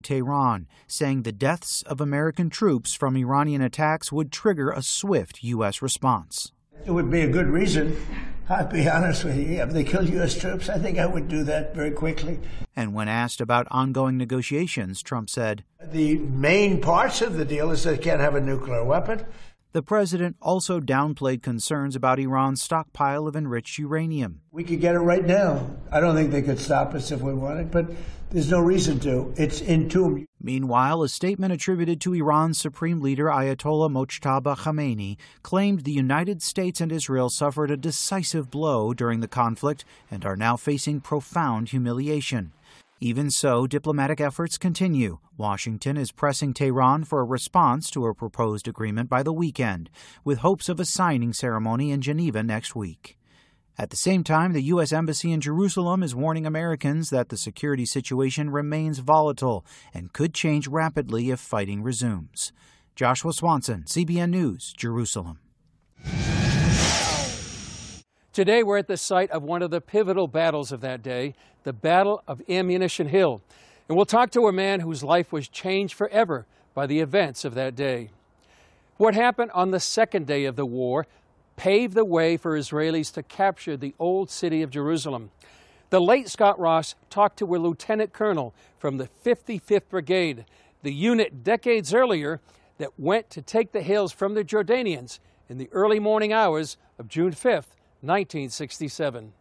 Tehran, saying the deaths of American troops from Iranian attacks would trigger a swift U.S. response. It would be a good reason. I'll be honest with you. If they killed U.S. troops, I think I would do that very quickly. And when asked about ongoing negotiations, Trump said, "The main parts of the deal is they can't have a nuclear weapon." The president also downplayed concerns about Iran's stockpile of enriched uranium. We could get it right now. I don't think they could stop us if we wanted, but there's no reason to. It's entombed. Meanwhile, a statement attributed to Iran's supreme leader Ayatollah Mojtaba Khamenei claimed the United States and Israel suffered a decisive blow during the conflict and are now facing profound humiliation. Even so, diplomatic efforts continue. Washington is pressing Tehran for a response to a proposed agreement by the weekend, with hopes of a signing ceremony in Geneva next week. At the same time, the U.S. Embassy in Jerusalem is warning Americans that the security situation remains volatile and could change rapidly if fighting resumes. Joshua Swanson, CBN News, Jerusalem. Today, we're at the site of one of the pivotal battles of that day, the Battle of Ammunition Hill. And we'll talk to a man whose life was changed forever by the events of that day. What happened on the second day of the war paved the way for Israelis to capture the old city of Jerusalem. The late Scott Ross talked to a lieutenant colonel from the 55th Brigade, the unit decades earlier that went to take the hills from the Jordanians in the early morning hours of June 5th, 1967.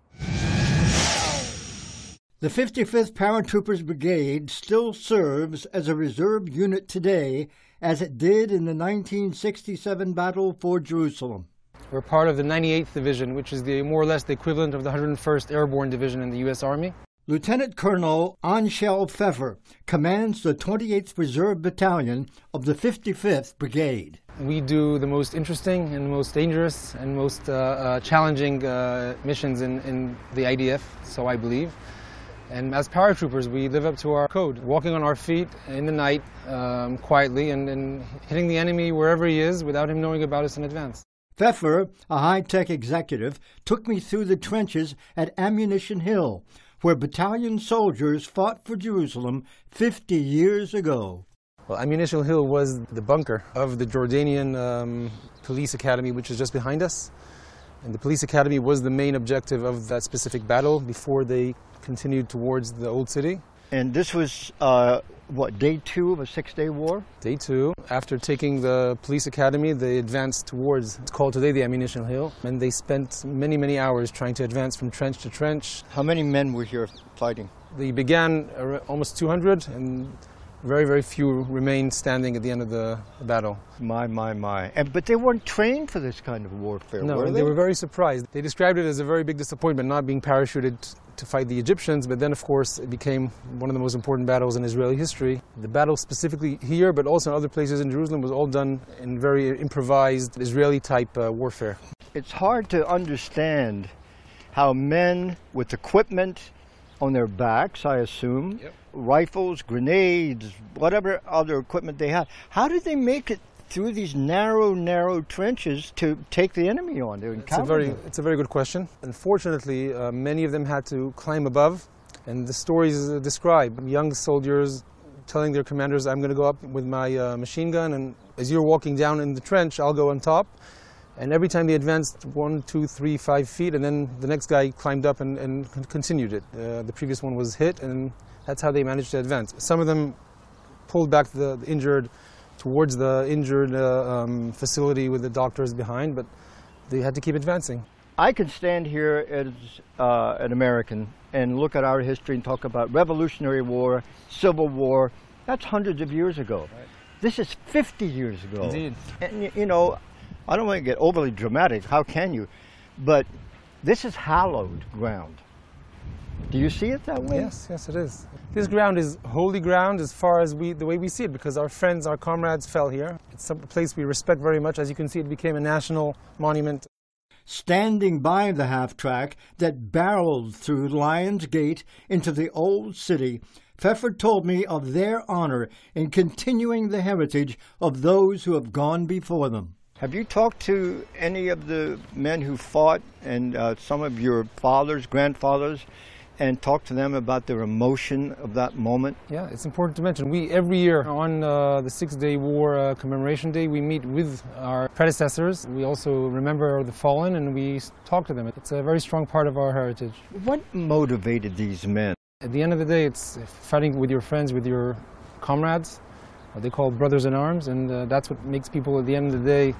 The 55th Paratroopers Brigade still serves as a reserve unit today, as it did in the 1967 battle for Jerusalem. We're part of the 98th Division, which is more or less the equivalent of the 101st Airborne Division in the U.S. Army. Lieutenant Colonel Anshel Pfeffer commands the 28th Reserve Battalion of the 55th Brigade. We do the most interesting and most dangerous and most challenging missions in the IDF, so I believe. And as paratroopers, we live up to our code, walking on our feet in the night quietly and hitting the enemy wherever he is without him knowing about us in advance. Pfeffer, a high-tech executive, took me through the trenches at Ammunition Hill, where battalion soldiers fought for Jerusalem 50 years ago. Well, Ammunition Hill was the bunker of the Jordanian police academy, which is just behind us. And the police academy was the main objective of that specific battle before they continued towards the old city. And this was, day 2 of a 6-day war? Day 2. After taking the police academy, they advanced towards, it's called today the Ammunition Hill, and they spent many, many hours trying to advance from trench to trench. How many men were here fighting? They began almost 200, and very, very few remained standing at the end of the battle. My. But they weren't trained for this kind of warfare, no, were they? They were very surprised. They described it as a very big disappointment not being parachuted to fight the Egyptians, but then, of course, it became one of the most important battles in Israeli history. The battle specifically here, but also in other places in Jerusalem, was all done in very improvised Israeli-type warfare. It's hard to understand how men with equipment on their backs, I assume, rifles, grenades, whatever other equipment they had, how did they make it through these narrow trenches to take the enemy on, to encounter them? It's a very good question. Unfortunately, many of them had to climb above, and the stories describe young soldiers telling their commanders, I'm going to go up with my machine gun, and as you're walking down in the trench, I'll go on top. And every time they advanced 1, 2, 3, 5 feet, and then the next guy climbed up and continued it. The previous one was hit, and that's how they managed to advance. Some of them pulled back the injured towards the injured facility with the doctors behind, but they had to keep advancing. I could stand here as an American and look at our history and talk about Revolutionary War, Civil War. That's hundreds of years ago. Right. This is 50 years ago. Indeed. And, you know, I don't want to get overly dramatic. How can you? But this is hallowed ground. Do you see it that way? Yes, it is. This ground is holy ground as far as the way we see it, because our friends, our comrades fell here. It's a place we respect very much. As you can see, it became a national monument. Standing by the half-track that barreled through Lions Gate into the old city, Pfeffer told me of their honor in continuing the heritage of those who have gone before them. Have you talked to any of the men who fought and some of your fathers, grandfathers and talk to them about their emotion of that moment? Yeah, it's important to mention. We, every year on the Six-Day War Commemoration Day, we meet with our predecessors. We also remember the fallen and we talk to them. It's a very strong part of our heritage. What motivated these men? At the end of the day, it's fighting with your friends, with your comrades, what they call brothers in arms, and that's what makes people at the end of the day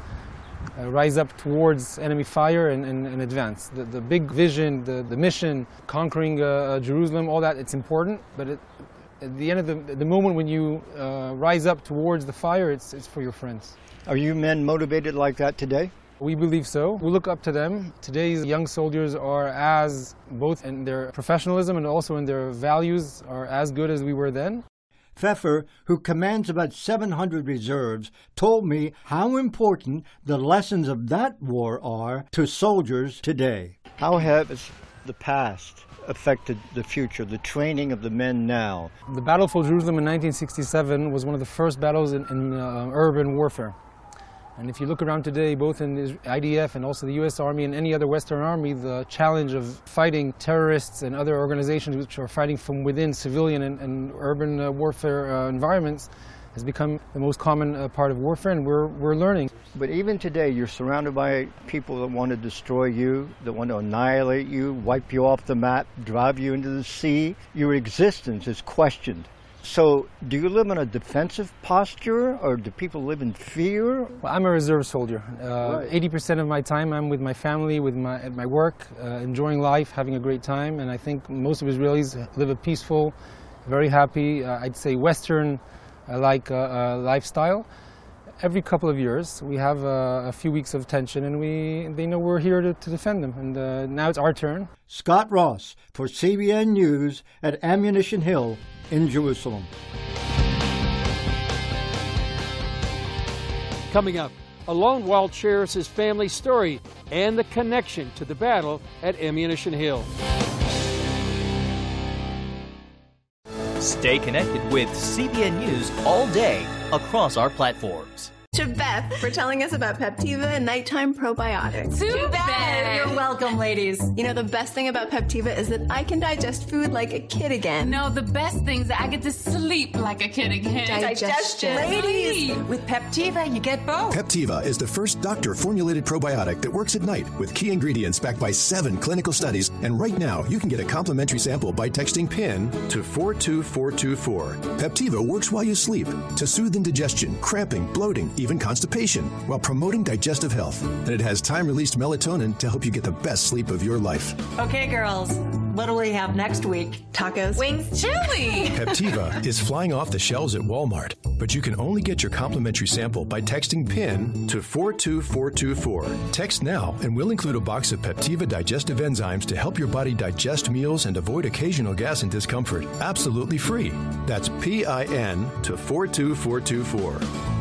rise up towards enemy fire and advance. The big vision, the mission, conquering Jerusalem, all that, it's important, but at the end of the moment when you rise up towards the fire, it's for your friends. Are you men motivated like that today? We believe so. We look up to them. Today's young soldiers are as, both in their professionalism and also in their values, are as good as we were then. Pfeffer, who commands about 700 reserves, told me how important the lessons of that war are to soldiers today. How has the past affected the future, the training of the men now? The Battle for Jerusalem in 1967 was one of the first battles in urban warfare. And if you look around today, both in the IDF and also the U.S. Army and any other Western army, the challenge of fighting terrorists and other organizations which are fighting from within civilian and urban warfare environments has become the most common part of warfare, and we're learning. But even today, you're surrounded by people that want to destroy you, that want to annihilate you, wipe you off the map, drive you into the sea. Your existence is questioned. So, do you live in a defensive posture, or do people live in fear? Well, I'm a reserve soldier. Right. 80% of my time I'm with my family, at my work, enjoying life, having a great time, and I think most of Israelis live a peaceful, very happy, I'd say Western-like lifestyle. Every couple of years we have a few weeks of tension, and they know we're here to defend them, and now it's our turn. Scott Ross for CBN News at Ammunition Hill in Jerusalem. Coming up, Alon Wald shares his family story and the connection to the battle at Ammunition Hill. Stay connected with CBN News all day across our platforms. To Beth for telling us about Peptiva Nighttime Probiotics. To Beth! You're welcome, ladies. You know, the best thing about Peptiva is that I can digest food like a kid again. No, the best thing is that I get to sleep like a kid again. Digestion. Ladies! With Peptiva, you get both. Peptiva is the first doctor-formulated probiotic that works at night with key ingredients backed by 7 clinical studies. And right now, you can get a complimentary sample by texting PIN to 42424. Peptiva works while you sleep to soothe indigestion, cramping, bloating, even constipation, while promoting digestive health. And it has time-released melatonin to help you get the best sleep of your life. Okay, girls, what do we have next week? Tacos. Wings. Chili! Peptiva is flying off the shelves at Walmart, but you can only get your complimentary sample by texting PIN to 42424. Text now and we'll include a box of Peptiva digestive enzymes to help your body digest meals and avoid occasional gas and discomfort. Absolutely free. That's PIN to 42424.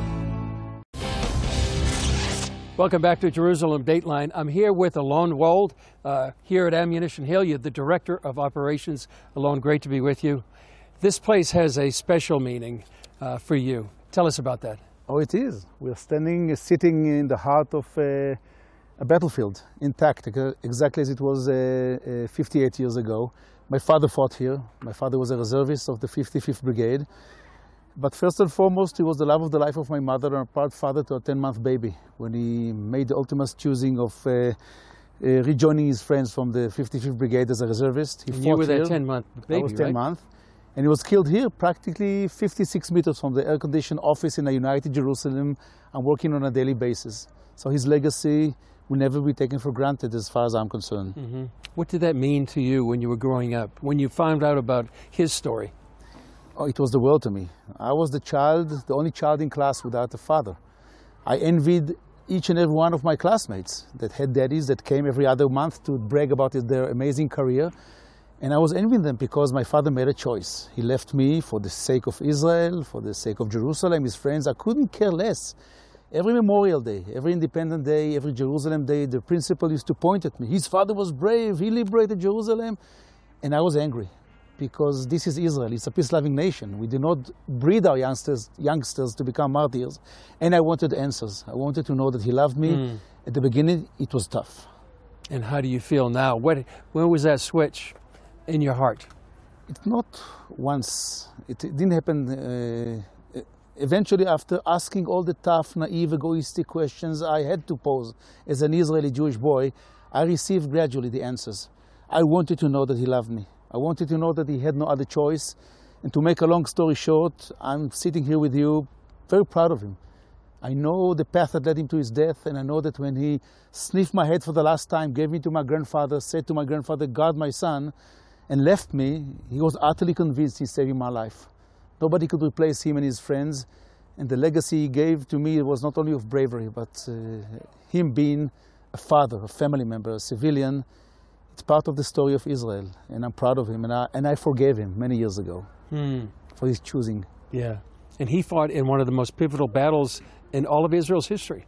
Welcome back to Jerusalem Dateline. I'm here with Alon Wald here at Ammunition Hill. You're the Director of Operations. Alon, great to be with you. This place has a special meaning for you. Tell us about that. Oh, it is. We're sitting in the heart of a battlefield, intact, exactly as it was 58 years ago. My father fought here. My father was a reservist of the 55th Brigade. But first and foremost, he was the love of the life of my mother and a proud father to a 10-month baby when he made the ultimate choosing of rejoining his friends from the 55th Brigade as a reservist. You were that 10-month baby, I was 10 right? months. And he was killed here, practically 56 meters from the air-conditioned office in a United Jerusalem and working on a daily basis. So his legacy will never be taken for granted as far as I'm concerned. Mm-hmm. What did that mean to you when you were growing up, when you found out about his story? Oh, it was the world to me. I was the only child in class without a father. I envied each and every one of my classmates that had daddies that came every other month to brag about their amazing career. And I was envying them because my father made a choice. He left me for the sake of Israel, for the sake of Jerusalem, his friends. I couldn't care less. Every Memorial Day, every Independence Day, every Jerusalem Day, the principal used to point at me. His father was brave, he liberated Jerusalem. And I was angry. Because this is Israel, it's a peace-loving nation. We do not breed our youngsters to become martyrs. And I wanted answers. I wanted to know that he loved me. At the beginning, it was tough. And how do you feel now? When was that switch in your heart? It's not once. It didn't happen. Eventually, after asking all the tough, naive, egoistic questions I had to pose as an Israeli Jewish boy, I received gradually the answers. I wanted to know that he loved me. I wanted to know that he had no other choice. And to make a long story short, I'm sitting here with you, very proud of him. I know the path that led him to his death, and I know that when he sniffed my head for the last time, gave me to my grandfather, said to my grandfather, "God, my son," and left me, he was utterly convinced he's saving my life. Nobody could replace him and his friends, and the legacy he gave to me was not only of bravery, but him being a father, a family member, a civilian. It's part of the story of Israel, and I'm proud of him, and I forgave him many years ago for his choosing. Yeah, and he fought in one of the most pivotal battles in all of Israel's history.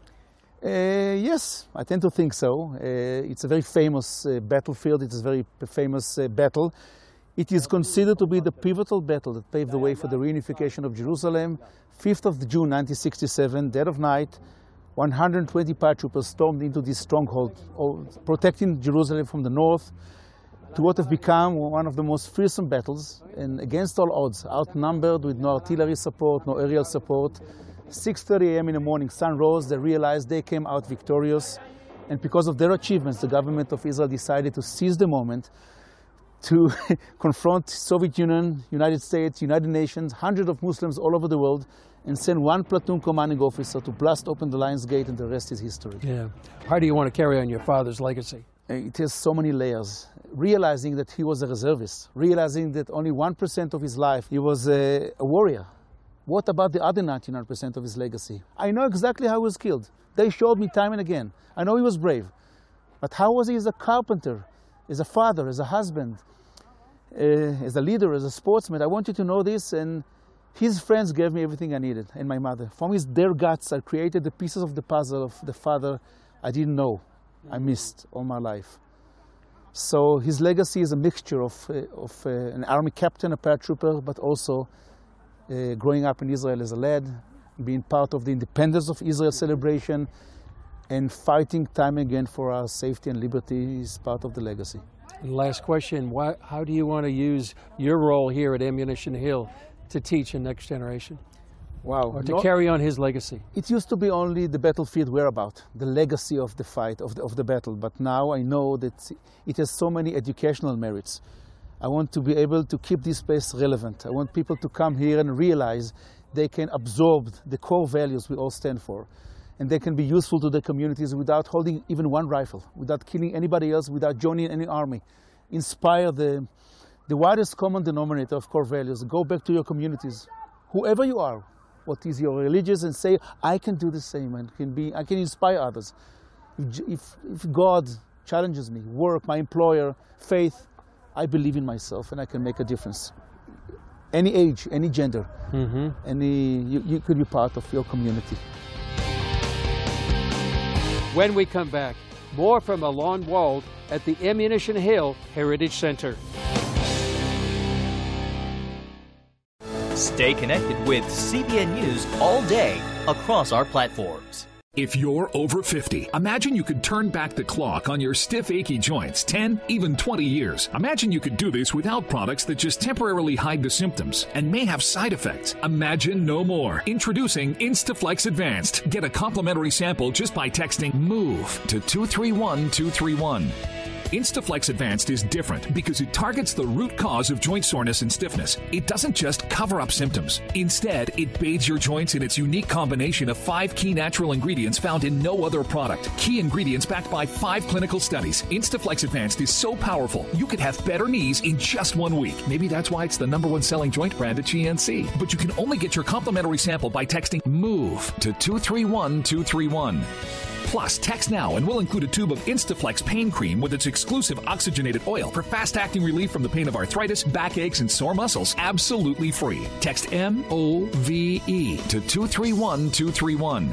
Yes, I tend to think so. It's a very famous battlefield. It's a very famous battle. It is considered to be the pivotal battle that paved the way for the reunification of Jerusalem. 5th of June 1967, dead of night, 120 paratroopers stormed into this stronghold, protecting Jerusalem from the north, to what have become one of the most fearsome battles, and against all odds, outnumbered with no artillery support, no aerial support. 6:30 a.m. in the morning, sun rose, they realized they came out victorious, and because of their achievements, the government of Israel decided to seize the moment to confront Soviet Union, United States, United Nations, hundreds of Muslims all over the world, and send one platoon commanding officer to blast open the Lion's Gate, and the rest is history. Yeah. How do you want to carry on your father's legacy? It has so many layers. Realizing that he was a reservist, realizing that only 1% of his life he was a warrior. What about the other 99% of his legacy? I know exactly how he was killed. They showed me time and again. I know he was brave. But how was he as a carpenter, as a father, as a husband, as a leader, as a sportsman? I want you to know this, and his friends gave me everything I needed, and my mother. From their guts, I created the pieces of the puzzle of the father I didn't know, I missed all my life. So his legacy is a mixture of an army captain, a paratrooper, but also growing up in Israel as a lad, being part of the independence of Israel celebration, and fighting time again for our safety and liberty is part of the legacy. And last question, how do you want to use your role here at Ammunition Hill to teach the next generation? Wow. Or to carry on his legacy? It used to be only the battlefield whereabout, the legacy of the fight, of the battle. But now I know that it has so many educational merits. I want to be able to keep this place relevant. I want people to come here and realize they can absorb the core values we all stand for. And they can be useful to their communities without holding even one rifle, without killing anybody else, without joining any army. Inspire the widest common denominator of core values. Go back to your communities, whoever you are. What is your religious, and say, I can do the same, and I can inspire others. If God challenges me, work, my employer, faith, I believe in myself and I can make a difference. Any age, any gender, you could be part of your community. When we come back, more from Alon Wald at the Ammunition Hill Heritage Center. Stay connected with CBN News all day across our platforms. If you're over 50, imagine you could turn back the clock on your stiff, achy joints 10, even 20 years. Imagine you could do this without products that just temporarily hide the symptoms and may have side effects. Imagine no more. Introducing Instaflex Advanced. Get a complimentary sample just by texting MOVE to 231231. Instaflex Advanced is different because it targets the root cause of joint soreness and stiffness. It doesn't just cover up symptoms. Instead, it bathes your joints in its unique combination of 5 key natural ingredients found in no other product. Key ingredients backed by 5 clinical studies. Instaflex Advanced is so powerful, you could have better knees in just 1 week. Maybe that's why it's the #1 selling joint brand at GNC. But you can only get your complimentary sample by texting MOVE to 231231. Plus, text now and we'll include a tube of Instaflex pain cream with its exclusive oxygenated oil for fast-acting relief from the pain of arthritis, backaches, and sore muscles. Absolutely free. Text MOVE to 231231.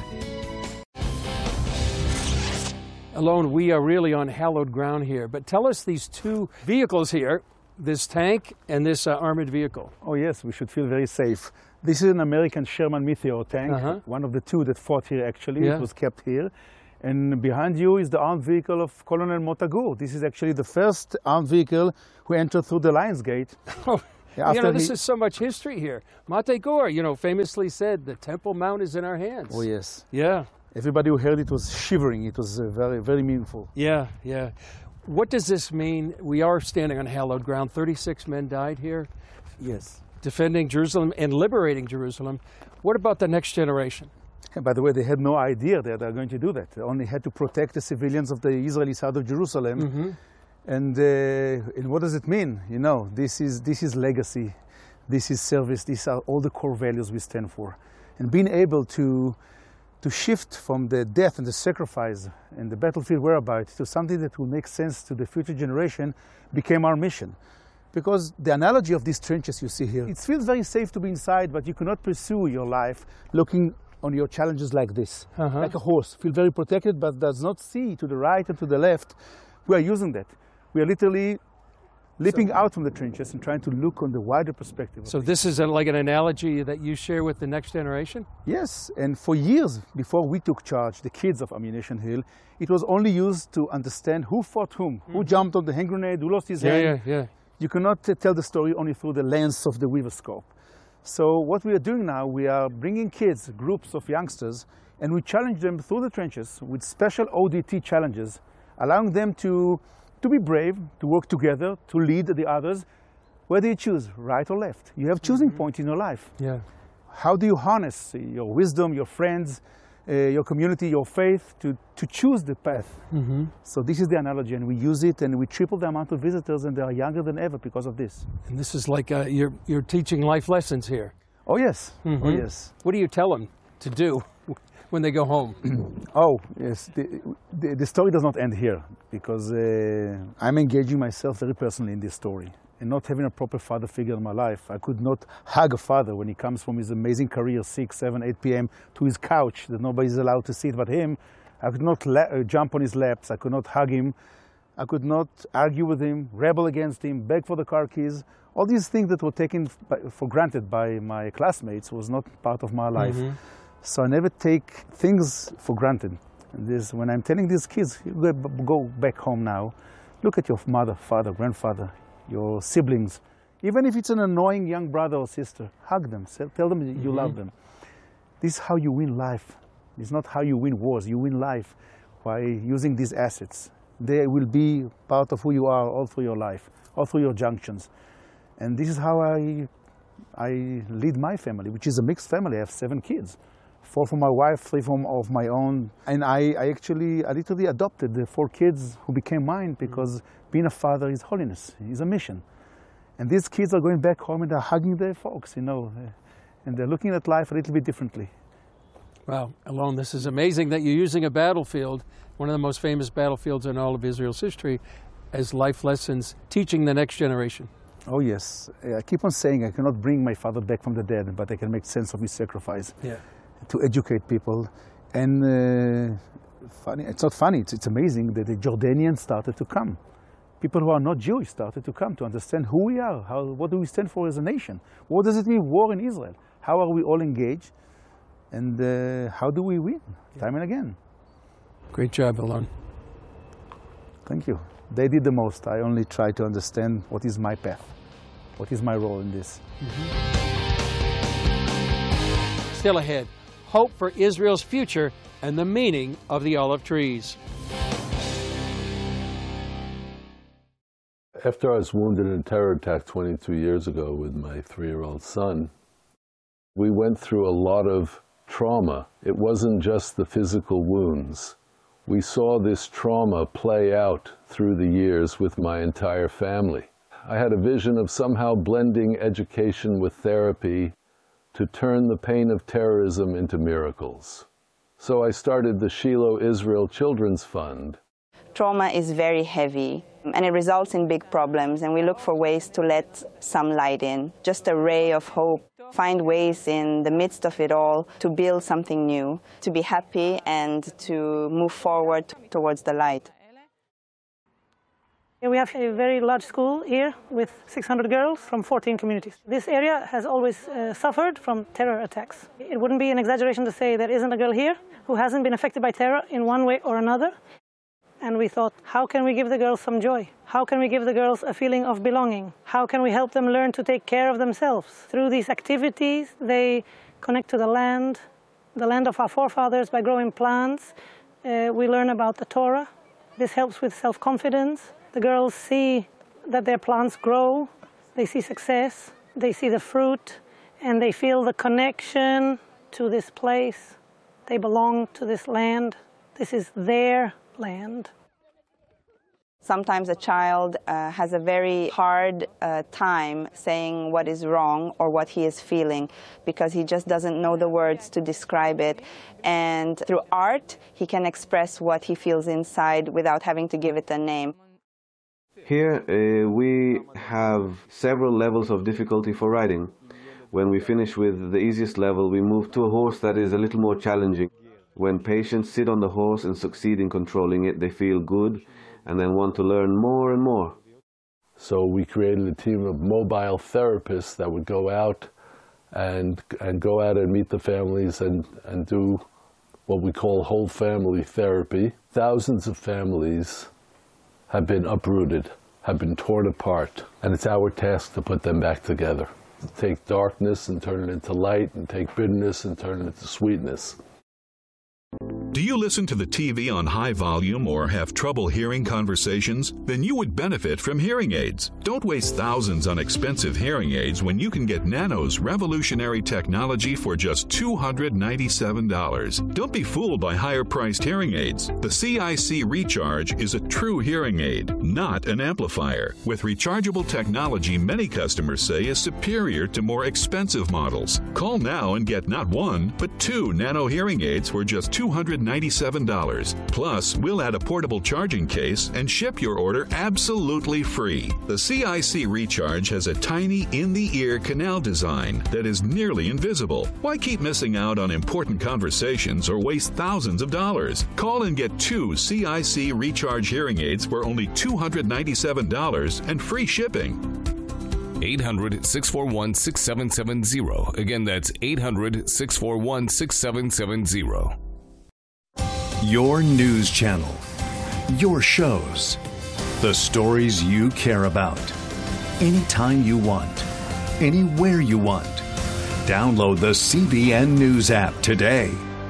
Alon, we are really on hallowed ground here, but tell us these 2 vehicles here, this tank and this armored vehicle. Oh yes, we should feel very safe. This is an American Sherman Meteor tank, one of the 2 that fought here actually. It was kept here. And behind you is the armed vehicle of Colonel Mota Gur. This is actually the first armed vehicle who entered through the Lions Gate. This is so much history here. Mota Gur, famously said, the Temple Mount is in our hands. Oh, yes. Yeah. Everybody who heard it was shivering. It was very, very meaningful. Yeah, yeah. What does this mean? We are standing on hallowed ground. 36 men died here. Yes. Defending Jerusalem and liberating Jerusalem. What about the next generation? And by the way, they had no idea that they were going to do that. They only had to protect the civilians of the Israeli side of Jerusalem. Mm-hmm. And what does it mean? This is legacy. This is service. These are all the core values we stand for. And being able to shift from the death and the sacrifice and the battlefield whereabouts to something that will make sense to the future generation became our mission. Because the analogy of these trenches you see here, it feels very safe to be inside, but you cannot pursue your life looking on your challenges like this. Like a horse, feel very protected, but does not see to the right and to the left. We are using that. We are literally leaping out from the trenches and trying to look on the wider perspective. So this is like an analogy that you share with the next generation? Yes, and for years before we took charge, the kids of Ammunition Hill, it was only used to understand who fought whom, who jumped on the hand grenade, who lost his hand. Yeah. You cannot tell the story only through the lens of the Weaver scope. So what we are doing now, we are bringing kids, groups of youngsters, and we challenge them through the trenches with special ODT challenges, allowing them to be brave, to work together, to lead the others. Where do you choose, right or left? You have choosing point in your life. Yeah. How do you harness your wisdom, your friends, your community, your faith to choose the path? So this is the analogy, and we use it, and we triple the amount of visitors, and they are younger than ever because of this. And this is like you're teaching life lessons here. Oh yes, oh yes. What do you tell them to do when they go home? Oh yes, the story does not end here, because I'm engaging myself very personally in this story. And not having a proper father figure in my life, I could not hug a father when he comes from his amazing career, 6, 7, 8 p.m. to his couch that nobody's allowed to sit but him. I could not jump on his laps, I could not hug him, I could not argue with him, rebel against him, beg for the car keys. All these things that were taken for granted by my classmates was not part of my life. So I never take things for granted. And when I'm telling these kids, go back home now, look at your mother, father, grandfather, your siblings. Even if it's an annoying young brother or sister, hug them, tell them you love them. This is how you win life. It's not how you win wars. You win life by using these assets. They will be part of who you are all through your life, all through your junctions. And this is how I lead my family, which is a mixed family. I have 7 kids. 4 from my wife, 3 of my own. And I literally adopted the 4 kids who became mine, because being a father is holiness, is a mission. And these kids are going back home and they're hugging their folks, and they're looking at life a little bit differently. Wow, Alon, this is amazing that you're using a battlefield, one of the most famous battlefields in all of Israel's history, as life lessons, teaching the next generation. Oh yes, I keep on saying I cannot bring my father back from the dead, but I can make sense of his sacrifice. Yeah. To educate people. And funny, it's not funny, it's amazing that the Jordanians started to come. People who are not Jewish started to come to understand who we are, what do we stand for as a nation? What does it mean, war in Israel? How are we all engaged? And how do we win, time and again? Great job, Alon. Thank you. They did the most. I only try to understand what is my path, what is my role in this. Still ahead, hope for Israel's future and the meaning of the olive trees. After I was wounded in a terror attack 22 years ago with my 3-year-old son, we went through a lot of trauma. It wasn't just the physical wounds. We saw this trauma play out through the years with my entire family. I had a vision of somehow blending education with therapy to turn the pain of terrorism into miracles. So I started the Shiloh Israel Children's Fund. Trauma is very heavy, and it results in big problems, and we look for ways to let some light in, just a ray of hope, find ways in the midst of it all to build something new, to be happy and to move forward towards the light. We have a very large school here with 600 girls from 14 communities. This area has always suffered from terror attacks. It wouldn't be an exaggeration to say there isn't a girl here who hasn't been affected by terror in one way or another. And we thought, how can we give the girls some joy? How can we give the girls a feeling of belonging? How can we help them learn to take care of themselves? Through these activities, they connect to the land of our forefathers by growing plants. We learn about the Torah. This helps with self-confidence. The girls see that their plants grow, they see success, they see the fruit, and they feel the connection to this place. They belong to this land. This is their land. Sometimes a child has a very hard time saying what is wrong or what he is feeling because he just doesn't know the words to describe it. And through art, he can express what he feels inside without having to give it a name. Here we have several levels of difficulty for riding. When we finish with the easiest level, we move to a horse that is a little more challenging. When patients sit on the horse and succeed in controlling it, they feel good and then want to learn more and more. So we created a team of mobile therapists that would go out and meet the families and do what we call whole family therapy. Thousands of families have been uprooted, have been torn apart, and it's our task to put them back together. To take darkness and turn it into light, and take bitterness and turn it into sweetness. Do you listen to the TV on high volume or have trouble hearing conversations? Then you would benefit from hearing aids. Don't waste thousands on expensive hearing aids when you can get Nano's revolutionary technology for just $297. Don't be fooled by higher-priced hearing aids. The CIC Recharge is a true hearing aid, not an amplifier. With rechargeable technology many customers say is superior to more expensive models. Call now and get not one, but 2 Nano hearing aids for just $297. Plus, we'll add a portable charging case and ship your order absolutely free. The CIC Recharge has a tiny in-the-ear canal design that is nearly invisible. Why keep missing out on important conversations or waste thousands of dollars? Call and get 2 CIC Recharge hearing aids for only $297 and free shipping. 800-641-6770. Again, that's 800-641-6770. Your news channel. Your shows. The stories you care about. Anytime you want. Anywhere you want. Download the CBN News app today.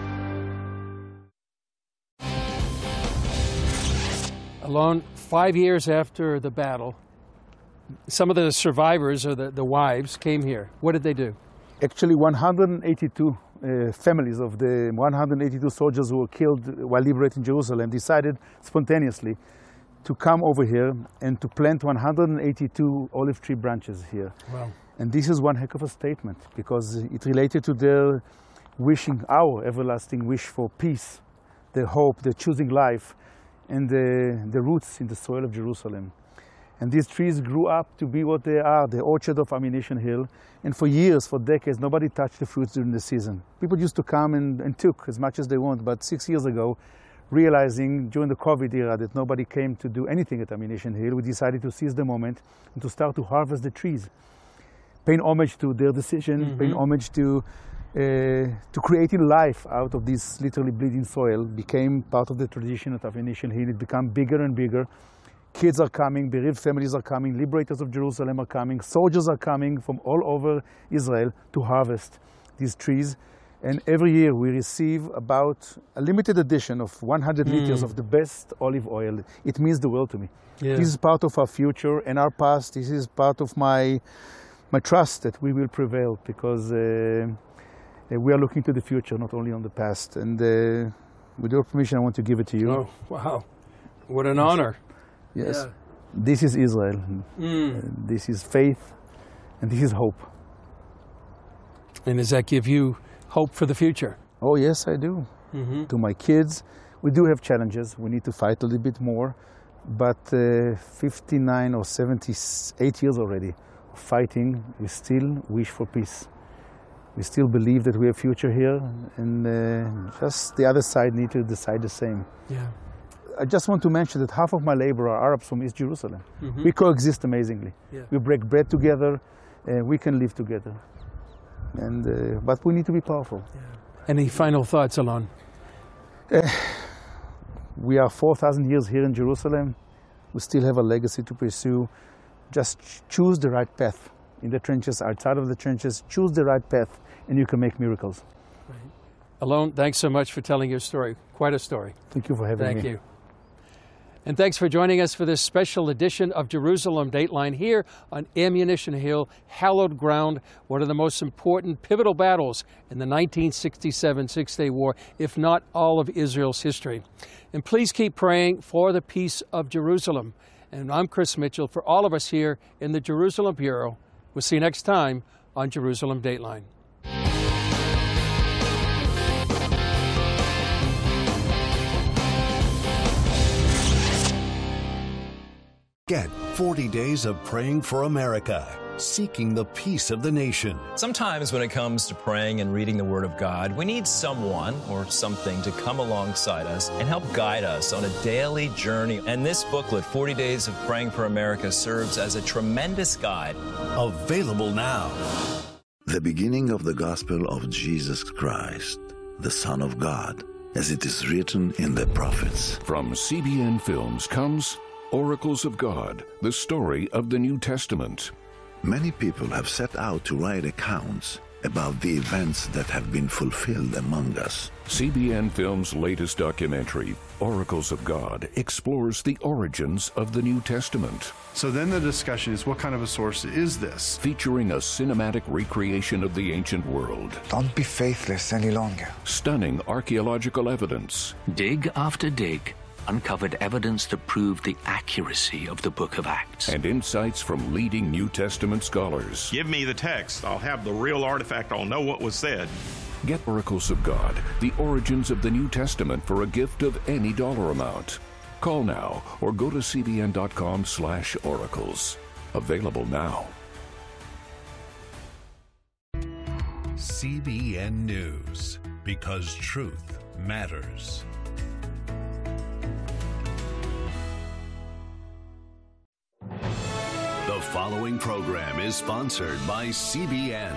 Alon, 5 years after the battle, some of the survivors, or the wives, came here. What did they do? Actually, 182 families of the 182 soldiers who were killed while liberating Jerusalem decided spontaneously to come over here and to plant 182 olive tree branches here. Wow. And this is one heck of a statement, because it related to their wishing, our everlasting wish for peace, their hope, their choosing life, and the roots in the soil of Jerusalem. And these trees grew up to be what they are, the orchard of Ammunition Hill. And for years, for decades, nobody touched the fruits during the season. People used to come and took as much as they want. But 6 years ago, realizing during the COVID era that nobody came to do anything at Ammunition Hill, we decided to seize the moment and to start to harvest the trees. Paying homage to their decision, paying homage to creating life out of this literally bleeding soil became part of the tradition at Ammunition Hill. It became bigger and bigger. Kids are coming, bereaved families are coming, liberators of Jerusalem are coming, soldiers are coming from all over Israel to harvest these trees. And every year we receive about a limited edition of 100 liters of the best olive oil. It means the world to me. Yeah. This is part of our future and our past. This is part of my trust that we will prevail, because we are looking to the future, not only on the past. And with your permission, I want to give it to you. Oh, wow. What an honor. Yes. Yeah. This is Israel. This is faith, and this is hope. And does that give you hope for the future? Oh, yes, I do. To my kids, we do have challenges. We need to fight a little bit more. But 59 or 78 years already of fighting, we still wish for peace. We still believe that we have a future here, and just the other side need to decide the same. Yeah. I just want to mention that half of my labor are Arabs from East Jerusalem. Mm-hmm. We coexist amazingly. Yeah. We break bread together, and we can live together. And but we need to be powerful. Yeah. Any final thoughts, Alon? We are 4,000 years here in Jerusalem. We still have a legacy to pursue. Just choose the right path. In the trenches, outside of the trenches, choose the right path, and you can make miracles. Right. Alon, thanks so much for telling your story. Quite a story. Thank you for having me. Thank you. And thanks for joining us for this special edition of Jerusalem Dateline here on Ammunition Hill, hallowed ground, one of the most important pivotal battles in the 1967 Six-Day War, if not all of Israel's history. And please keep praying for the peace of Jerusalem. And I'm Chris Mitchell. For all of us here in the Jerusalem Bureau, we'll see you next time on Jerusalem Dateline. Get 40 days of praying for America, seeking the peace of the nation. Sometimes when it comes to praying and reading the Word of God, we need someone or something to come alongside us and help guide us on a daily journey. And this booklet, 40 Days of Praying for America, serves as a tremendous guide. Available now. The beginning of the gospel of Jesus Christ, the Son of God, as it is written in the prophets. From CBN Films comes Oracles of God, the story of the New Testament. Many people have set out to write accounts about the events that have been fulfilled among us. CBN Films' latest documentary, Oracles of God, explores the origins of the New Testament. So then the discussion is, what kind of a source is this? Featuring a cinematic recreation of the ancient world. Don't be faithless any longer. Stunning archaeological evidence. Dig after dig uncovered evidence that proved the accuracy of the Book of Acts. And insights from leading New Testament scholars. Give me the text. I'll have the real artifact. I'll know what was said. Get Oracles of God, the origins of the New Testament for a gift of any dollar amount. Call now or go to cbn.com/oracles. Available now. CBN News, because truth matters. The following program is sponsored by CBN.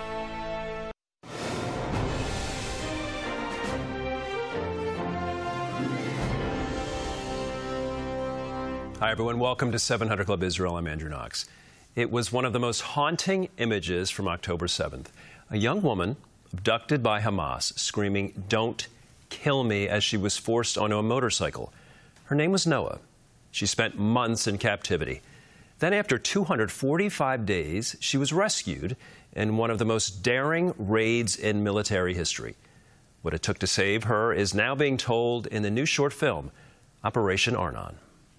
Hi, everyone. Welcome to 700 Club Israel. I'm Andrew Knox. It was one of the most haunting images from October 7th. A young woman abducted by Hamas, screaming, "Don't kill me," as she was forced onto a motorcycle. Her name was Noah. She spent months in captivity. Then, after 245 days, she was rescued in one of the most daring raids in military history. What it took to save her is now being told in the new short film, Operation Arnon.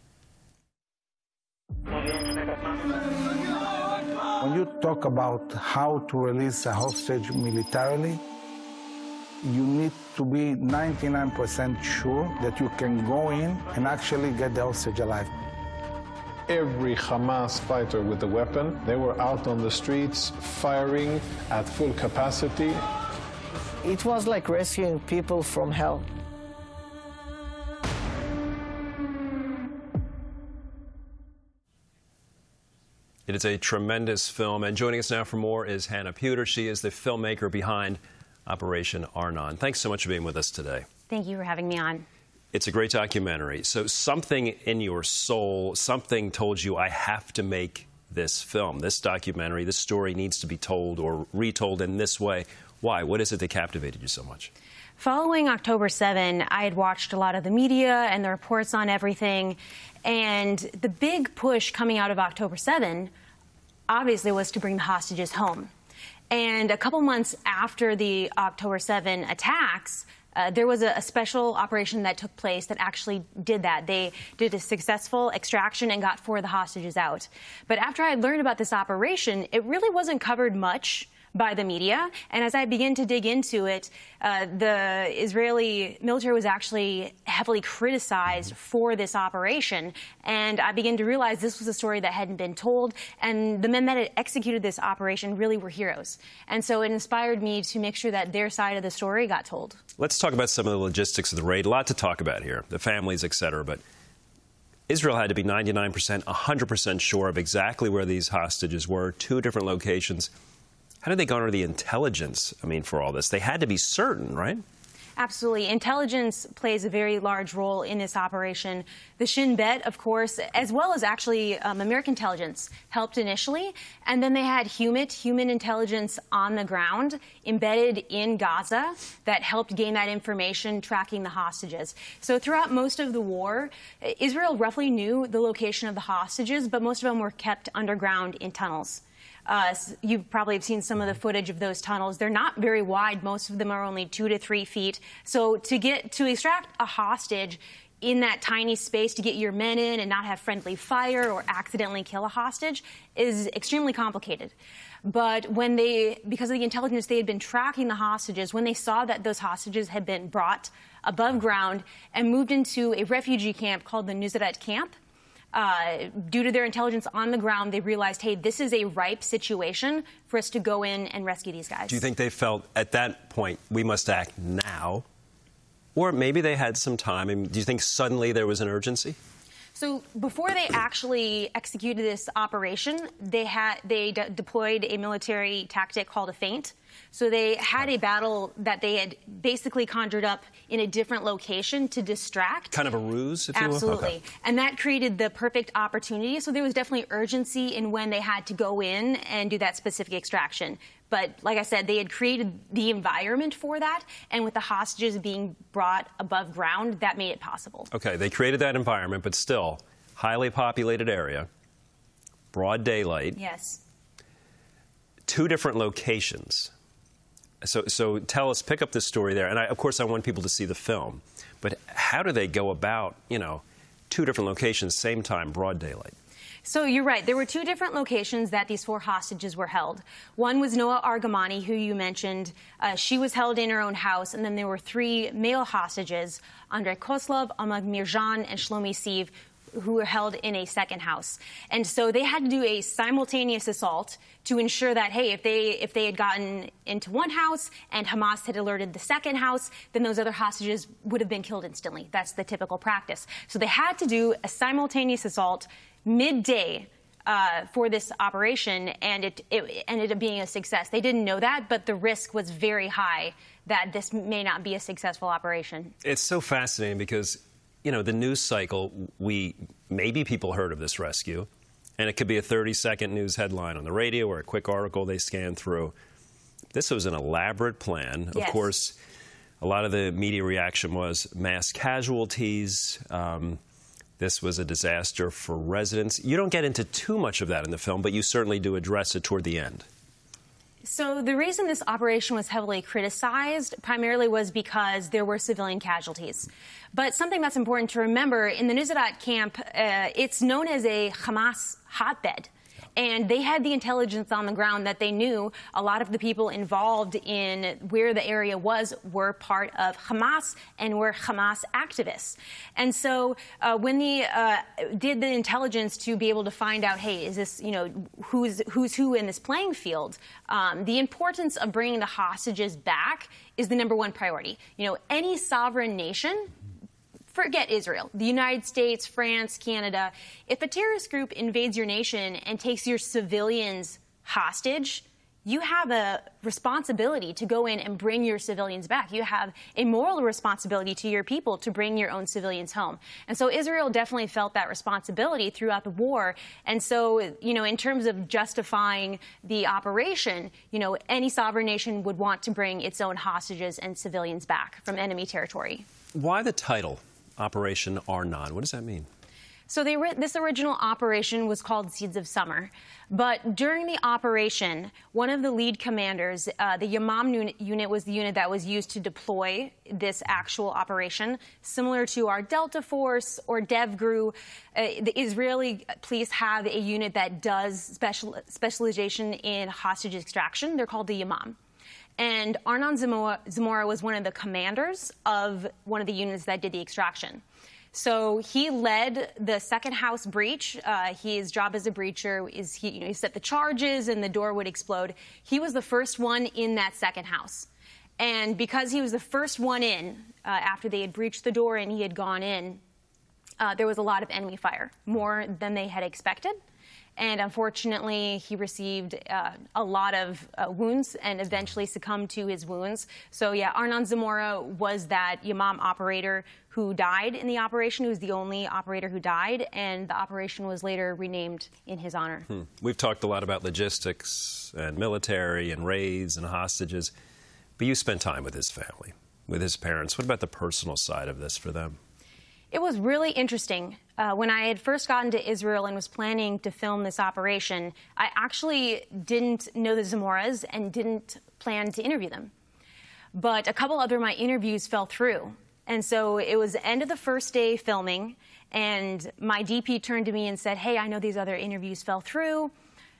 When you talk about how to release a hostage militarily, you need to be 99% sure that you can go in and actually get the hostage alive. Every Hamas fighter with a weapon, they were out on the streets firing at full capacity. It was like rescuing people from hell. It is a tremendous film, and joining us now for more is Hannah Puder. She is the filmmaker behind Operation Arnon. Thanks so much for being with us today. Thank you for having me on. It's a great documentary. So something in your soul, something told you, I have to make this film, this documentary, this story needs to be told or retold in this way. Why? What is it that captivated you so much? Following October 7, I had watched a lot of the media and the reports on everything. And the big push coming out of October 7, obviously, was to bring the hostages home. And a couple months after the October 7 attacks, there was a special operation that took place that actually did that. They did a successful extraction and got 4 of the hostages out. But after I learned about this operation, it really wasn't covered much by the media. And as I began to dig into it, the Israeli military was actually heavily criticized for this operation. And I began to realize this was a story that hadn't been told. And the men that had executed this operation really were heroes. And so it inspired me to make sure that their side of the story got told. Let's talk about some of the logistics of the raid. A lot to talk about here, the families, et cetera. But Israel had to be 99%, 100% sure of exactly where these hostages were, 2 different locations. How did they garner the intelligence, for all this? They had to be certain, right? Absolutely. Intelligence plays a very large role in this operation. The Shin Bet, of course, as well as actually American intelligence, helped initially. And then they had human intelligence on the ground, embedded in Gaza, that helped gain that information, tracking the hostages. So throughout most of the war, Israel roughly knew the location of the hostages, but most of them were kept underground in tunnels. You probably have seen some of the footage of those tunnels. They're not very wide. Most of them are only 2 to 3 feet. So to extract a hostage in that tiny space, to get your men in and not have friendly fire or accidentally kill a hostage, is extremely complicated. But because of the intelligence they had been tracking the hostages, when they saw that those hostages had been brought above ground and moved into a refugee camp called the Nuseirat camp, due to their intelligence on the ground, they realized, hey, this is a ripe situation for us to go in and rescue these guys. Do you think they felt at that point, we must act now? Or maybe they had some time. Do you think suddenly there was an urgency? So before they actually executed this operation, they deployed a military tactic called a feint. So they had a battle that they had basically conjured up in a different location to distract. Kind of a ruse, if you will? Absolutely. Okay. And that created the perfect opportunity. So there was definitely urgency in when they had to go in and do that specific extraction. But like I said, they had created the environment for that. And with the hostages being brought above ground, that made it possible. Okay, they created that environment, but still, highly populated area, broad daylight. Yes. 2 different locations. So tell us, pick up this story there. And of course, I want people to see the film. But how do they go about, 2 different locations, same time, broad daylight? So you're right. There were 2 different locations that these 4 hostages were held. One was Noa Argamani, who you mentioned. She was held in her own house. And then there were 3 male hostages, Andrei Koslov, Ahmad Mirjan, and Shlomi Siv, who were held in a second house. And so they had to do a simultaneous assault to ensure that, hey, if they had gotten into one house and Hamas had alerted the second house, then those other hostages would have been killed instantly. That's the typical practice. So they had to do a simultaneous assault midday for this operation, and it ended up being a success. They didn't know that, but the risk was very high that this may not be a successful operation. It's so fascinating because the news cycle, maybe people heard of this rescue, and it could be a 30-second news headline on the radio or a quick article they scan through. This was an elaborate plan. Yes. Of course, a lot of the media reaction was mass casualties. This was a disaster for residents. You don't get into too much of that in the film, but you certainly do address it toward the end. So the reason this operation was heavily criticized primarily was because there were civilian casualties. But something that's important to remember, in the Nuseirat camp, it's known as a Hamas hotbed. And they had the intelligence on the ground that they knew a lot of the people involved in where the area were part of Hamas and were Hamas activists. And so when they did the intelligence to be able to find out, hey, is this, who's who in this playing field, the importance of bringing the hostages back is the #1 priority. Any sovereign nation, forget Israel, the United States, France, Canada. If a terrorist group invades your nation and takes your civilians hostage, you have a responsibility to go in and bring your civilians back. You have a moral responsibility to your people to bring your own civilians home. And so Israel definitely felt that responsibility throughout the war. And so, in terms of justifying the operation, any sovereign nation would want to bring its own hostages and civilians back from enemy territory. Why the title, Operation Arnon? What does that mean? So this original operation was called Seeds of Summer. But during the operation, one of the lead commanders, the Yamam unit was the unit that was used to deploy this actual operation, similar to our Delta Force or DevGru. The Israeli police have a unit that does specialization in hostage extraction. They're called the Yamam. And Arnon Zamora was one of the commanders of one of the units that did the extraction. So he led the second house breach. His job as a breacher is he set the charges and the door would explode. He was the first one in that second house. And because he was the first one in, after they had breached the door and he had gone in, there was a lot of enemy fire, more than they had expected. And unfortunately, he received a lot of wounds and eventually succumbed to his wounds. So, yeah, Arnon Zamora was that Yamam operator who died in the operation. He was the only operator who died, and the operation was later renamed in his honor. We've talked a lot about logistics and military and raids and hostages, but you spent time with his family, with his parents. What about the personal side of this for them? It was really interesting. When I had first gotten to Israel and was planning to film this operation, I actually didn't know the Zamoras and didn't plan to interview them. But a couple other of my interviews fell through. And so it was the end of the first day filming, and my DP turned to me and said, "Hey, I know these other interviews fell through.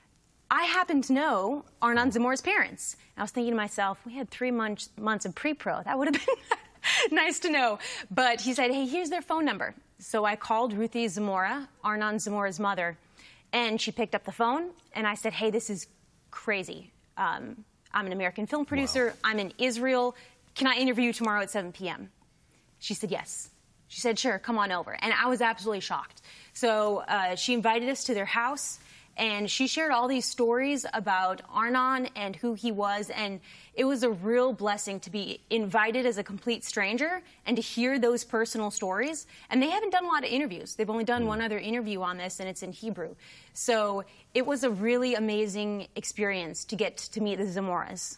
I happen to know Arnon Zamora's parents." And I was thinking to myself, we had 3 months of pre-pro. That would have been nice to know. But he said, "Hey, here's their phone number." So I called Ruthie Zamora, Arnon Zamora's mother, and she picked up the phone, and I said, "Hey, this is crazy. I'm an American film producer. Wow. I'm in Israel. Can I interview you tomorrow at 7 p.m.? She said, "Yes." She said, "Sure, come on over." And I was absolutely shocked. So she invited us to their house, and she shared all these stories about Arnon and who he was. And it was a real blessing to be invited as a complete stranger and to hear those personal stories. And they haven't done a lot of interviews. They've only done one other interview on this, and it's in Hebrew. So it was a really amazing experience to get to meet the Zamoras.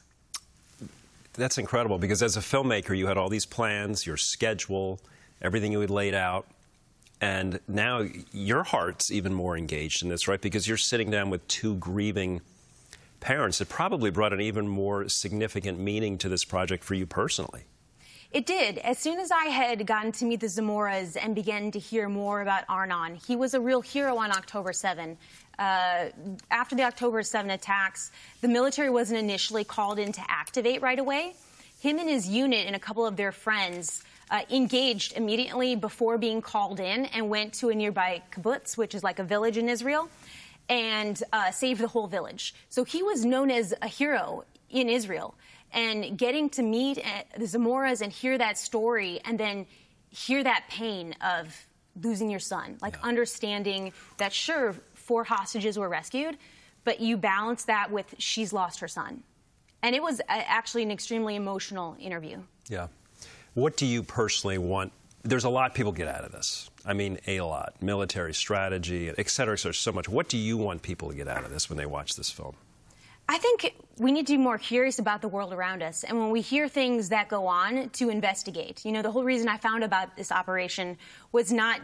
That's incredible, because as a filmmaker, you had all these plans, your schedule, everything you had laid out. And now your heart's even more engaged in this, right? Because you're sitting down with two grieving parents. It probably brought an even more significant meaning to this project for you personally. It did. As soon as I had gotten to meet the Zamoras and began to hear more about Arnon, he was a real hero on October 7. After the October 7 attacks, the military wasn't initially called in to activate right away. Him and his unit and a couple of their friends engaged immediately before being called in and went to a nearby kibbutz, which is like a village in Israel, and saved the whole village. So he was known as a hero in Israel. And getting to meet the Zamoras and hear that story and then hear that pain of losing your son, like understanding that, sure, 4 hostages were rescued, but you balance that with she's lost her son. And it was actually an extremely emotional interview. Yeah. What do you personally want? There's a lot people get out of this. I mean, a lot. Military strategy, et cetera, so much. What do you want people to get out of this when they watch this film? I think we need to be more curious about the world around us. And when we hear things that go on, to investigate. You know, the whole reason I found about this operation was not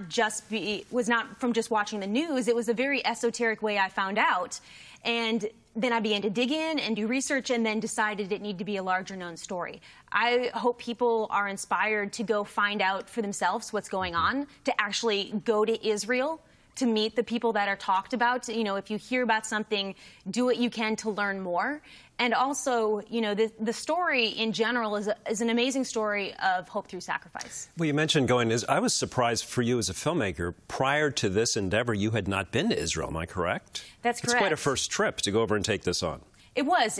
from just watching the news. It was a very esoteric way I found out. And then I began to dig in and do research and then decided it needed to be a larger known story. I hope people are inspired to go find out for themselves what's going on, to actually go to Israel, to meet the people that are talked about. You know, if you hear about something, do what you can to learn more. And also, you know, the story in general is an amazing story of hope through sacrifice. Well, you mentioned going to, I was surprised for you as a filmmaker. Prior to this endeavor, you had not been to Israel, am I correct? That's correct. It's quite a first trip to go over and take this on. It was.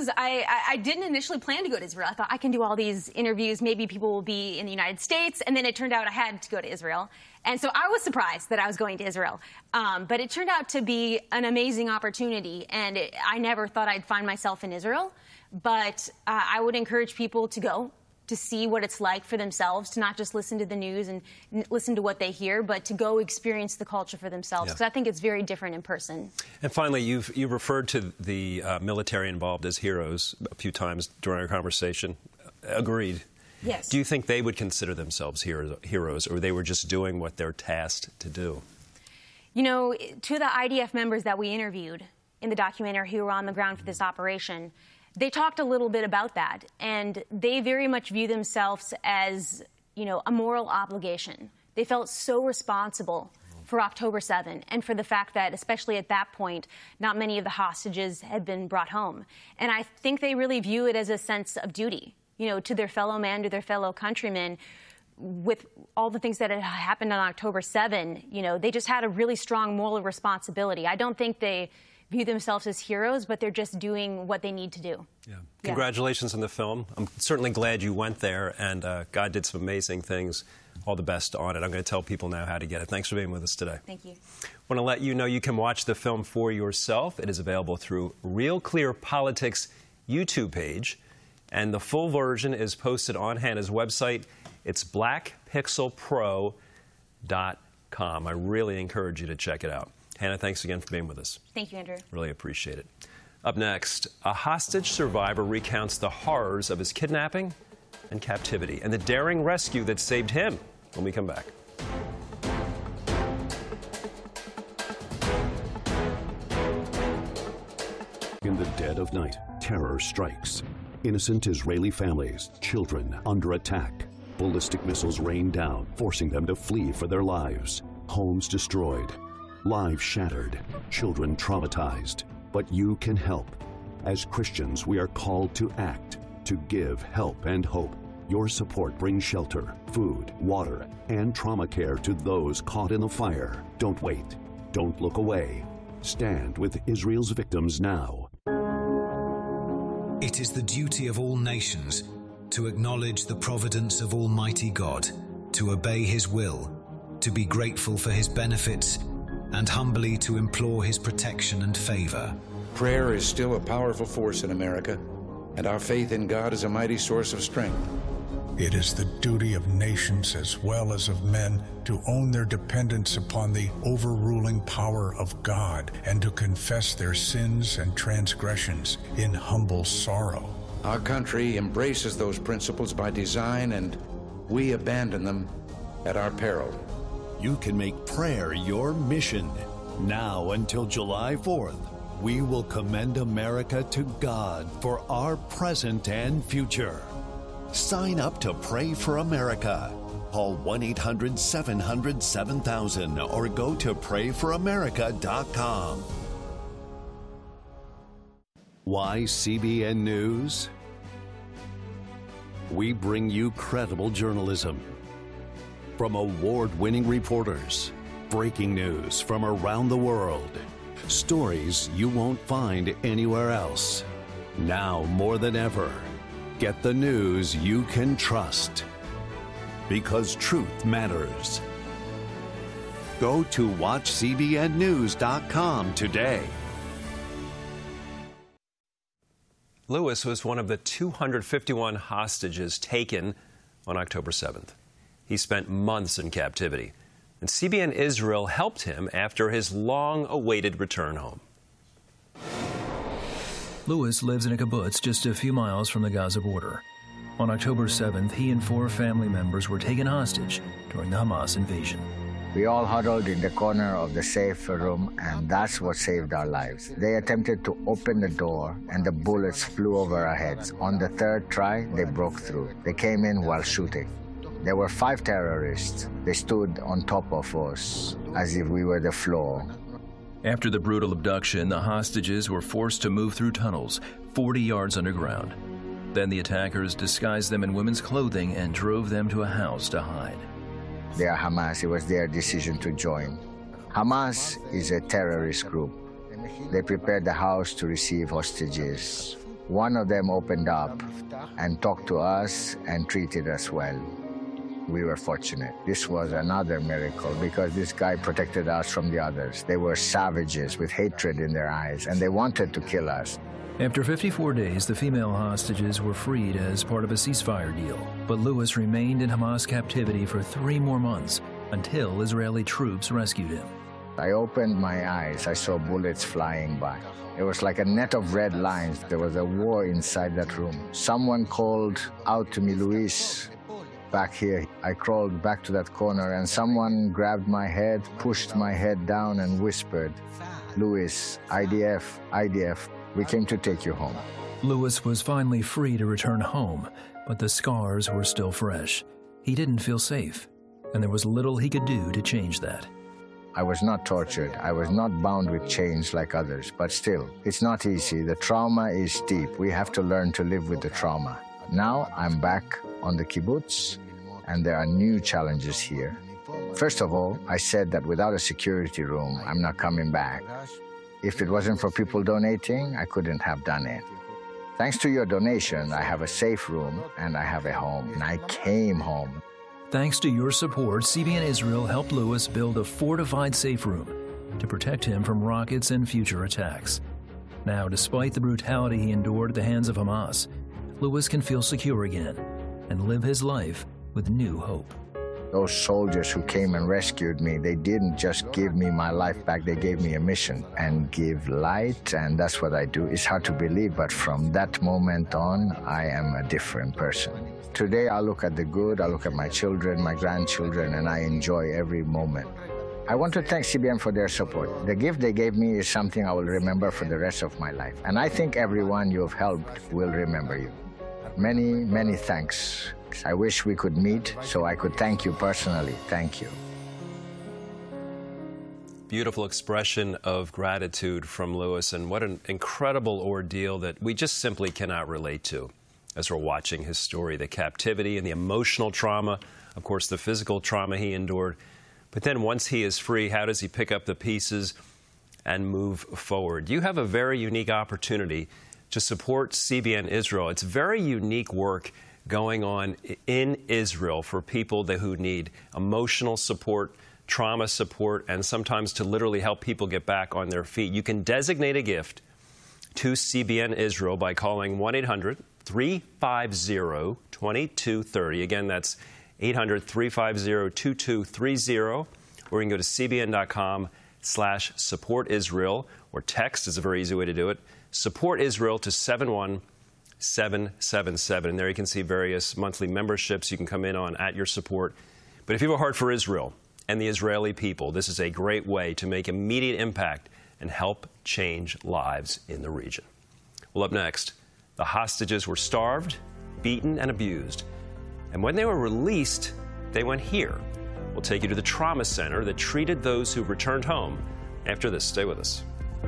I didn't initially plan to go to Israel. I thought I can do all these interviews. Maybe people will be in the United States. And then it turned out I had to go to Israel. And so I was surprised that I was going to Israel. But it turned out to be an amazing opportunity. And I never thought I'd find myself in Israel. But I would encourage people to go, to see what it's like for themselves, to not just listen to the news and listen to what they hear, but to go experience the culture for themselves, because I think it's very different in person. And finally, you referred to the military involved as heroes a few times during our conversation. Agreed. Yes. Do you think they would consider themselves heroes, or they were just doing what they're tasked to do? You know, to the IDF members that we interviewed in the documentary who were on the ground for this operation, they talked a little bit about that, and they very much view themselves as, you know, a moral obligation. They felt so responsible for October 7 and for the fact that, especially at that point, not many of the hostages had been brought home. And I think they really view it as a sense of duty, you know, to their fellow man, to their fellow countrymen. With all the things that had happened on October 7, you know, they just had a really strong moral responsibility. I don't think they view themselves as heroes, but they're just doing what they need to do. Yeah. Congratulations on the film. I'm certainly glad you went there, and God did some amazing things. All the best on it. I'm going to tell people now how to get it. Thanks for being with us today. Thank you. I want to let you know you can watch the film for yourself. It is available through Real Clear Politics YouTube page, and the full version is posted on Hannah's website. It's blackpixelpro.com. I really encourage you to check it out. Hannah, thanks again for being with us. Thank you, Andrew. Really appreciate it. Up next, a hostage survivor recounts the horrors of his kidnapping and captivity and the daring rescue that saved him when we come back. In the dead of night, terror strikes. Innocent Israeli families, children under attack. Ballistic missiles rain down, forcing them to flee for their lives. Homes destroyed, lives shattered, children traumatized. But you can help. As Christians, we are called to act, to give help and hope. Your support brings shelter, food, water, and trauma care to those caught in the fire. Don't wait. Don't look away. Stand with Israel's victims now. It is the duty of all nations to acknowledge the providence of Almighty God, to obey His will, to be grateful for His benefits, and humbly to implore His protection and favor. Prayer is still a powerful force in America, and our faith in God is a mighty source of strength. It is the duty of nations as well as of men to own their dependence upon the overruling power of God and to confess their sins and transgressions in humble sorrow. Our country embraces those principles by design, and we abandon them at our peril. You can make prayer your mission. Now until July 4th, we will commend America to God for our present and future. Sign up to Pray for America. Call 1-800-700-7000 or go to prayforamerica.com. Why CBN News? We bring you credible journalism. From award-winning reporters, breaking news from around the world, stories you won't find anywhere else. Now more than ever, get the news you can trust. Because truth matters. Go to watchcbnnews.com today. Lewis was one of the 251 hostages taken on October 7th. He spent months in captivity, and CBN Israel helped him after his long-awaited return home. Lewis lives in a kibbutz just a few miles from the Gaza border. On October 7th, he and 4 family members were taken hostage during the Hamas invasion. We all huddled in the corner of the safe room, and that's what saved our lives. They attempted to open the door, and the bullets flew over our heads. On the third try, they broke through. They came in while shooting. There were 5 terrorists. They stood on top of us as if we were the floor. After the brutal abduction, the hostages were forced to move through tunnels 40 yards underground. Then the attackers disguised them in women's clothing and drove them to a house to hide. They are Hamas. It was their decision to join. Hamas is a terrorist group. They prepared the house to receive hostages. One of them opened up and talked to us and treated us well. We were fortunate. This was another miracle because this guy protected us from the others. They were savages with hatred in their eyes, and they wanted to kill us. After 54 days, the female hostages were freed as part of a ceasefire deal. But Lewis remained in Hamas captivity for 3 more months until Israeli troops rescued him. I opened my eyes. I saw bullets flying by. It was like a net of red lines. There was a war inside that room. Someone called out to me, "Luis, back here. I crawled back to that corner and someone grabbed my head, pushed my head down and whispered, "Louis, IDF, IDF, we came to take you home." Louis was finally free to return home, but the scars were still fresh. He didn't feel safe, and there was little he could do to change that. I was not tortured. I was not bound with chains like others, but still, it's not easy. The trauma is deep. We have to learn to live with the trauma. Now I'm back on the kibbutz, and there are new challenges here. First of all, I said that without a security room, I'm not coming back. If it wasn't for people donating, I couldn't have done it. Thanks to your donation, I have a safe room and I have a home, and I came home. Thanks to your support, CBN Israel helped Louis build a fortified safe room to protect him from rockets and future attacks. Now, despite the brutality he endured at the hands of Hamas, Louis can feel secure again and live his life with new hope. Those soldiers who came and rescued me, they didn't just give me my life back, they gave me a mission and give light, and that's what I do. It's hard to believe, but from that moment on, I am a different person. Today, I look at the good, I look at my children, my grandchildren, and I enjoy every moment. I want to thank CBN for their support. The gift they gave me is something I will remember for the rest of my life. And I think everyone you have helped will remember you. Many, many thanks. I wish we could meet so I could thank you personally. Thank you. Beautiful expression of gratitude from Louis, and what an incredible ordeal that we just simply cannot relate to as we're watching his story. The captivity and the emotional trauma, of course, the physical trauma he endured. But then once he is free, how does he pick up the pieces and move forward? You have a very unique opportunity to support CBN Israel. It's very unique work going on in Israel for people who need emotional support, trauma support, and sometimes to literally help people get back on their feet. You can designate a gift to CBN Israel by calling 1-800-350-2230. Again, that's 800-350-2230. Or you can go to cbn.com/support Israel, or text is a very easy way to do it. Support Israel to 71777. And there you can see various monthly memberships you can come in on at your support. But if you have a heart for Israel and the Israeli people, this is a great way to make immediate impact and help change lives in the region. Well, up next, the hostages were starved, beaten, and abused. And when they were released, they went here. We'll take you to the trauma center that treated those who returned home. After this, stay with us.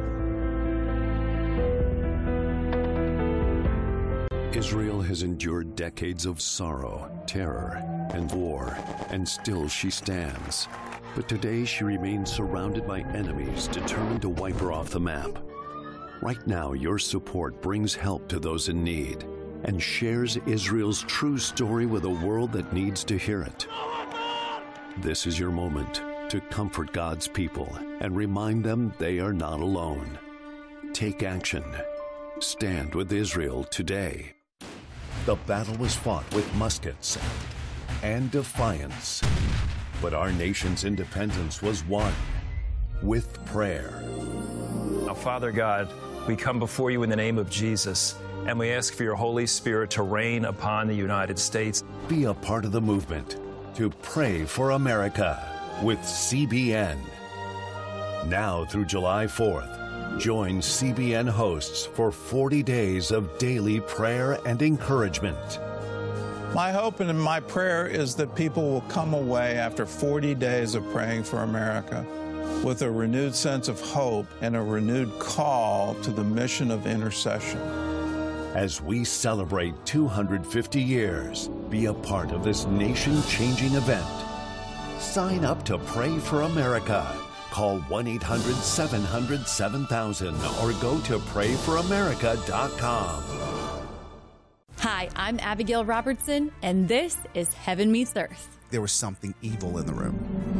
Israel has endured decades of sorrow, terror, and war, and still she stands. But today she remains surrounded by enemies determined to wipe her off the map. Right now, your support brings help to those in need and shares Israel's true story with a world that needs to hear it. This is your moment to comfort God's people and remind them they are not alone. Take action. Stand with Israel today. The battle was fought with muskets and defiance, but our nation's independence was won with prayer. Now, Father God, we come before you in the name of Jesus, and we ask for your Holy Spirit to reign upon the United States. Be a part of the movement to pray for America with CBN. Now through July 4th, join CBN hosts for 40 days of daily prayer and encouragement. My hope and my prayer is that people will come away after 40 days of praying for America with a renewed sense of hope and a renewed call to the mission of intercession. As we celebrate 250 years, be a part of this nation-changing event. Sign up to Pray for America. Call 1-800-700-7000 or go to prayforamerica.com. Hi, I'm Abigail Robertson, and this is Heaven Meets Earth. There was something evil in the room.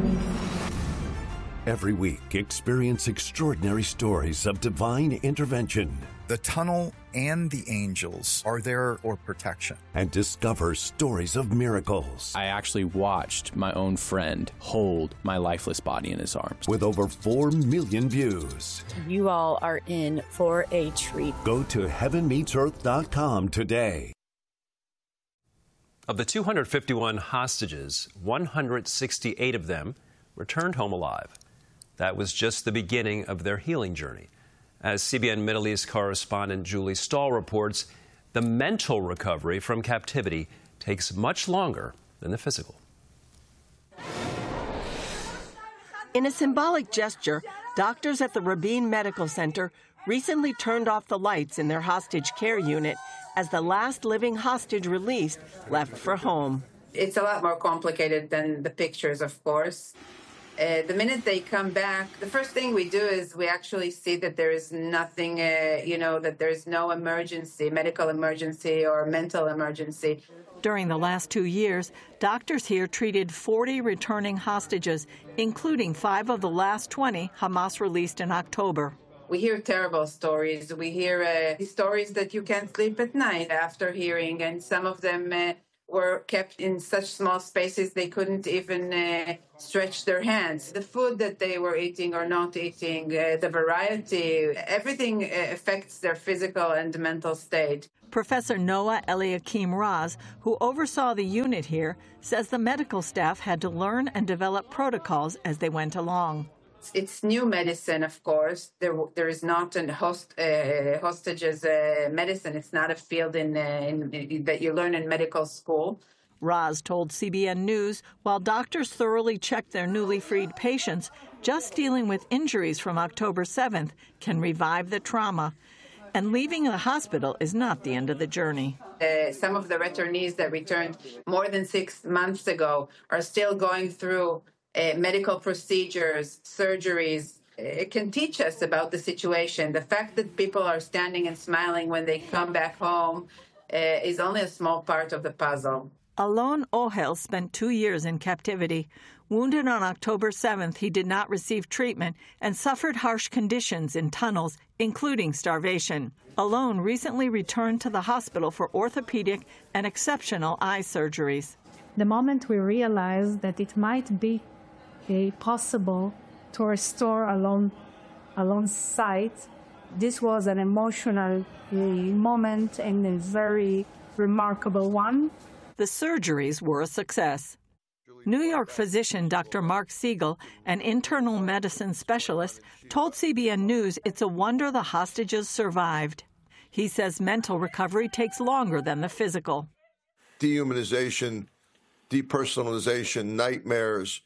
Every week, experience extraordinary stories of divine intervention. The tunnel and the angels are there for protection. And discover stories of miracles. I actually watched my own friend hold my lifeless body in his arms. With over 4 million views. You all are in for a treat. Go to heavenmeetsearth.com today. Of the 251 hostages, 168 of them returned home alive. That was just the beginning of their healing journey. As CBN Middle East correspondent Julie Stahl reports, the mental recovery from captivity takes much longer than the physical. In a symbolic gesture, doctors at the Rabin Medical Center recently turned off the lights in their hostage care unit as the last living hostage released left for home. It's a lot more complicated than the pictures, of course. The minute they come back, the first thing we do is we actually see that there is nothing, that there's no emergency, medical emergency or mental emergency. During the last 2 years, doctors here treated 40 returning hostages, including 5 of the last 20 Hamas released in October. We hear terrible stories. We hear stories that you can't sleep at night after hearing, and some of them were kept in such small spaces they couldn't even stretch their hands. The food that they were eating or not eating, the variety, everything affects their physical and mental state. Professor Noah Eliakim Raz, who oversaw the unit here, says the medical staff had to learn and develop protocols as they went along. It's new medicine, of course. There is not a hostages medicine. It's not a field that you learn in medical school. Raz told CBN News while doctors thoroughly checked their newly freed patients, just dealing with injuries from October 7th can revive the trauma. And leaving the hospital is not the end of the journey. Some of the returnees that returned more than 6 months ago are still going through medical procedures, surgeries. It can teach us about the situation. The fact that people are standing and smiling when they come back home is only a small part of the puzzle. Alon Ohel spent 2 years in captivity. Wounded on October 7th, he did not receive treatment and suffered harsh conditions in tunnels, including starvation. Alon recently returned to the hospital for orthopedic and exceptional eye surgeries. The moment we realized that it might be possible to restore Alon's sight, this was an emotional moment and a very remarkable one. The surgeries were a success. New York physician Dr. Mark Siegel, an internal medicine specialist, told CBN News it's a wonder the hostages survived. He says mental recovery takes longer than the physical. Dehumanization, depersonalization, nightmares,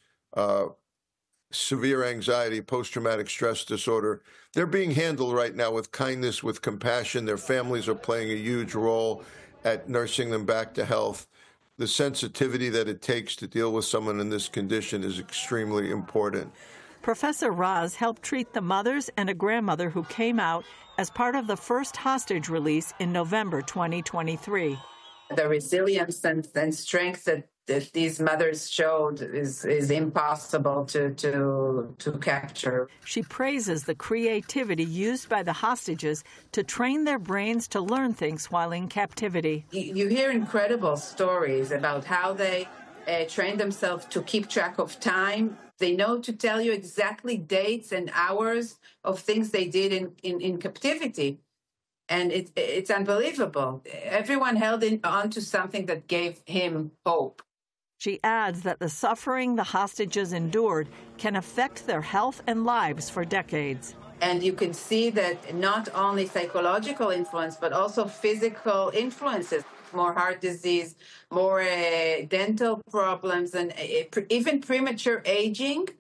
severe anxiety, post-traumatic stress disorder. They're being handled right now with kindness, with compassion. Their families are playing a huge role at nursing them back to health. The sensitivity that it takes to deal with someone in this condition is extremely important. Professor Raz helped treat the mothers and a grandmother who came out as part of the first hostage release in November 2023. The resilience and strength that these mothers showed is impossible to capture. She praises the creativity used by the hostages to train their brains to learn things while in captivity. You hear incredible stories about how they train themselves to keep track of time. They know to tell you exactly dates and hours of things they did in captivity. And it's unbelievable. Everyone held on to something that gave him hope. She adds that the suffering the hostages endured can affect their health and lives for decades. And you can see that not only psychological influence, but also physical influences, more heart disease, more dental problems, and even premature aging,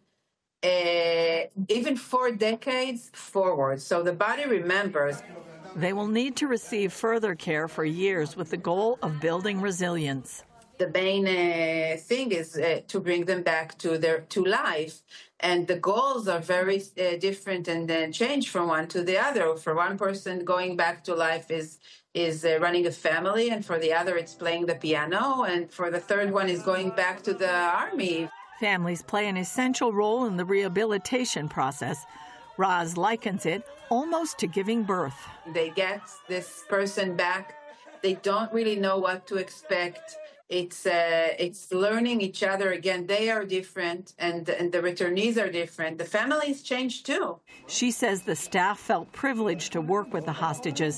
even 4 decades forward. So the body remembers. They will need to receive further care for years with the goal of building resilience. The main thing is to bring them back to life. And the goals are very different and then change from one to the other. For one person, going back to life is running a family, and for the other, it's playing the piano, and for the third one is going back to the army. Families play an essential role in the rehabilitation process. Raz likens it almost to giving birth. They get this person back. They don't really know what to expect. It's learning each other again. They are different, and the returnees are different. The families change too. She says the staff felt privileged to work with the hostages.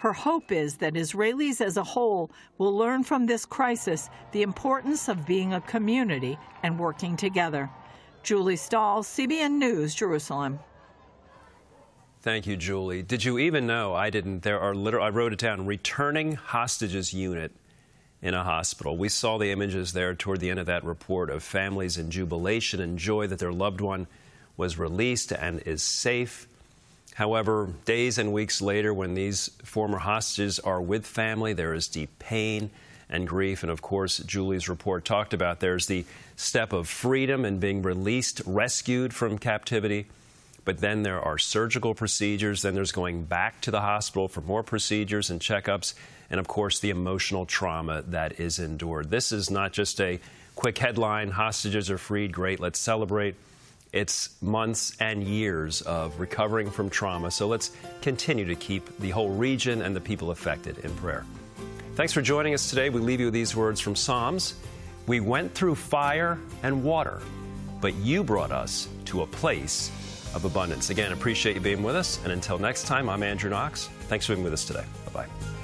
Her hope is that Israelis as a whole will learn from this crisis the importance of being a community and working together. Julie Stahl, CBN News, Jerusalem. Thank you, Julie. Did you even know? I didn't. I wrote it down. Returning hostages unit in a hospital. We saw the images there toward the end of that report of families in jubilation and joy that their loved one was released and is safe. However, days and weeks later, when these former hostages are with family, there is deep pain and grief. And of course, Julie's report talked about there's the step of freedom and being released, rescued from captivity. But then there are surgical procedures. Then there's going back to the hospital for more procedures and checkups. And of course, the emotional trauma that is endured. This is not just a quick headline, hostages are freed, great, let's celebrate. It's months and years of recovering from trauma. So let's continue to keep the whole region and the people affected in prayer. Thanks for joining us today. We leave you with these words from Psalms. We went through fire and water, but you brought us to a place of abundance. Again, appreciate you being with us. And until next time, I'm Andrew Knox. Thanks for being with us today. Bye-bye.